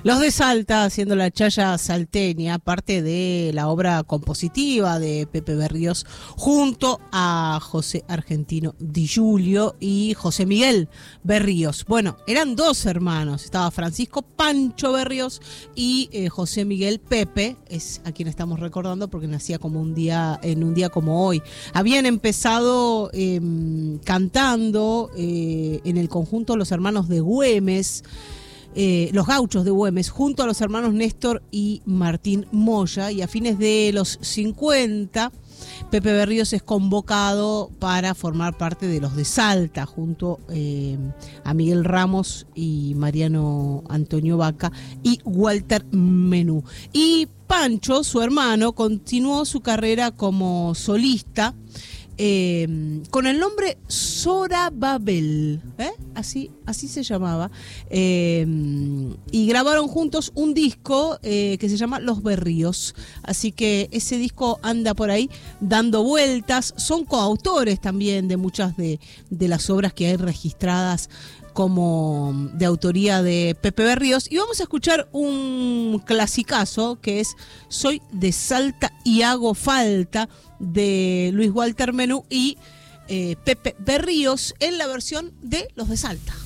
Los de Salta, haciendo la chaya salteña, parte de la obra compositiva de Pepe Berríos, junto a José Argentino Di Giulio y José Miguel Berríos. Bueno, eran dos hermanos, estaba Francisco Pancho Berríos y José Miguel Pepe, es a quien estamos recordando porque nacía como en un día como hoy. Habían empezado cantando en el conjunto Los Hermanos de Güemes, los Gauchos de Güemes, junto a los hermanos Néstor y Martín Moya, y a fines de los 50 Pepe Berríos es convocado para formar parte de los de Salta, junto a Miguel Ramos y Mariano Antonio Vaca y Walter Menú. Y Pancho, su hermano, continuó su carrera como solista con el nombre Zorababel, así se llamaba, y grabaron juntos un disco que se llama Los Berríos, así que ese disco anda por ahí dando vueltas. Son coautores también de muchas de las obras que hay registradas como de autoría de Pepe Berríos, y vamos a escuchar un clasicazo que es Soy de Salta y hago falta, de Luis Walter Menú y Pepe Berríos, en la versión de Los de Salta.